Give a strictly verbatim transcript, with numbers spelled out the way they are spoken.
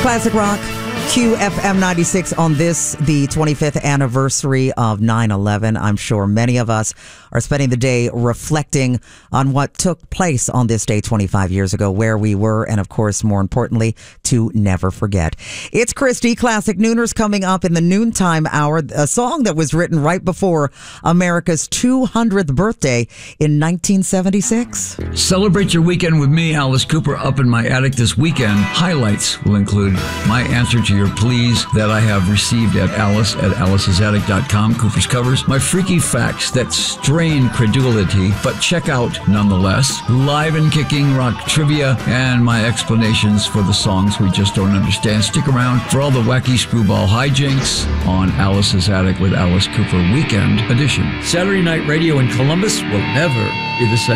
Classic Rock, Q F M ninety-six on this, the twenty-fifth anniversary of nine eleven. I'm sure many of us are spending the day reflecting on what took place on this day twenty-five years ago, where we were, and of course, more importantly, to never forget. It's Christy. Classic Nooners coming up in the noontime hour, a song that was written right before America's two hundredth birthday in nineteen seventy-six. Celebrate your weekend with me, Alice Cooper, up in my attic this weekend. Highlights will include my answer to your pleas that I have received at Alice at alice's attic dot com, Cooper's Covers, my freaky facts that strain credulity, but check out nonetheless, live and kicking rock trivia, and my explanations for the songs we just don't understand. Stick around for all the wacky screwball hijinks on Alice's Attic with Alice Cooper Weekend Edition. Saturday Night Radio in Columbus will never be the same.